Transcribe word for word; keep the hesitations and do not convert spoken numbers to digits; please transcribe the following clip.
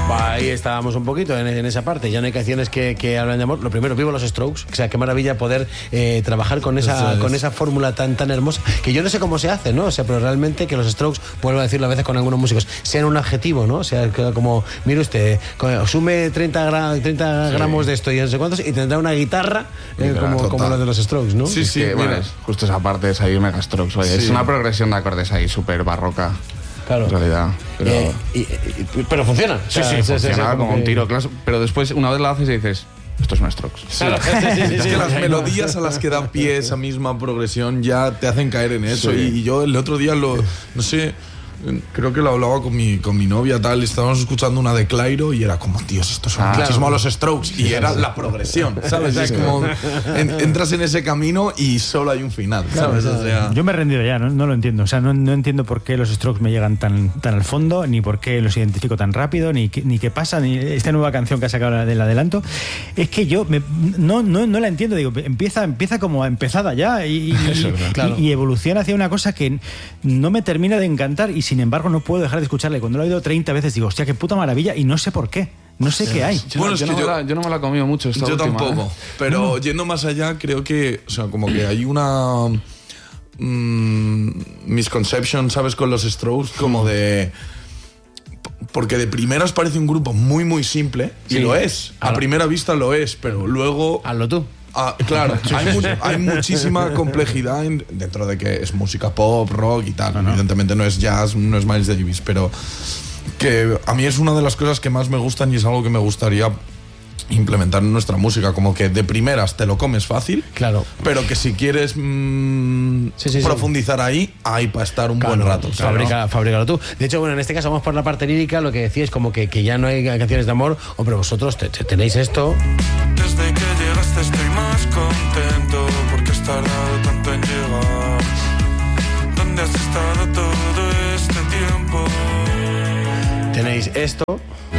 Ahí estábamos un poquito en, en esa parte. Ya no hay canciones que, que hablan de amor. Lo primero, vivo los Strokes. O sea, qué maravilla poder eh, trabajar con esa, con esa fórmula tan, tan hermosa, que yo no sé cómo se hace, ¿no? O sea, pero realmente que los Strokes, vuelvo a decirlo a veces con algunos músicos, sean un adjetivo, ¿no? O sea, como, mire usted, sume treinta, gra, treinta sí. gramos de esto y no sé cuántos y tendrá una guitarra eh, como, como la de los Strokes, ¿no? Sí, sí, que, bueno, justo esa parte es ahí Mega Strokes. Oye, sí. Es una progresión de acordes ahí súper barroca. Claro. En realidad. Pero, eh, y, y, pero funciona. Sí, o sea, sí, sí, funciona sí, sí, como que... un tiro. Claro, pero después, una vez la haces y dices, esto es un Strokes. Sí. Claro. Sí, sí, sí, es que las melodías a las que da pie esa misma progresión ya te hacen caer en eso. Sí. Y, y yo el otro día lo, no sé, creo que lo hablaba con mi, con mi novia tal, y estábamos escuchando una de Clairo y era como, Dios, esto son ah, muchísimo claro. los Strokes. Y era la progresión, ¿sabes? Es como, en, entras en ese camino y solo hay un final, ¿sabes? Claro, o sea, yo me he rendido ya, no, no lo entiendo. O sea, no, no entiendo por qué los Strokes me llegan tan, tan al fondo, ni por qué los identifico tan rápido, ni, ni qué pasa, ni esta nueva canción que ha sacado del adelanto. Es que yo me, no, no, no la entiendo. Digo, empieza, empieza como empezada ya y, y, Eso, claro. y, y evoluciona hacia una cosa que no me termina de encantar y sin embargo no puedo dejar de escucharle. Cuando lo he oído treinta veces digo, hostia, qué puta maravilla, y no sé por qué. No sé qué hay. Yo, bueno, no, yo, no yo, la, yo no me la he comido mucho esta Yo última, tampoco. ¿eh? Pero mm. yendo más allá, creo que, o sea, como que hay una mmm, misconception, ¿sabes? Con los Strokes, como de... Porque de primeras parece un grupo muy, muy simple, sí. y lo es. A Hazlo. primera vista lo es, pero luego... Hazlo tú. Ah, claro, hay, mu hay muchísima complejidad en, dentro de que es música pop, rock y tal. No, no. Evidentemente no es jazz, no es Miles Davis, pero que a mí es una de las cosas que más me gustan y es algo que me gustaría implementar en nuestra música, como que de primeras te lo comes fácil, claro, pero que si quieres mmm, sí, sí, profundizar sí. ahí, hay para estar un claro, buen rato. Claro. Fabrica, fabrícalo tú. De hecho, bueno, en este caso vamos por la parte lírica, lo que decíais como que, que ya no hay canciones de amor. Hombre, vosotros te, te tenéis esto. Desde que llegaste estoy más contento porque has tardado tanto en llegar. ¿Dónde has estado todo este tiempo? Tenéis esto.